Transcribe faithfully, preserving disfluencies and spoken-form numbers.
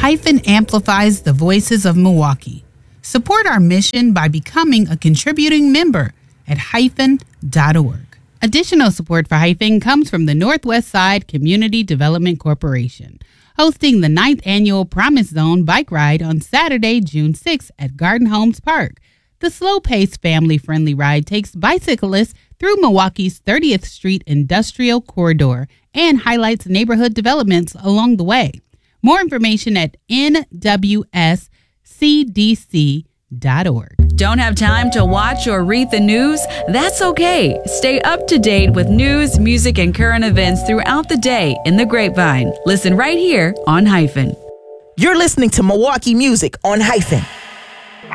Hyphen amplifies the voices of Milwaukee. Support our mission by becoming a contributing member at hyphen dot org. Additional support for Hyphen comes from the Northwest Side Community Development Corporation, hosting the ninth Annual Promise Zone Bike Ride on Saturday, June sixth at Garden Homes Park. The slow-paced, family-friendly ride takes bicyclists through Milwaukee's thirtieth Street Industrial Corridor and highlights neighborhood developments along the way. More information at N W S C D C dot org. Don't have time to watch or read the news? That's okay. Stay up to date with news, music, and current events throughout the day in the Grapevine. Listen right here on Hyphen. You're listening to Milwaukee Music on Hyphen.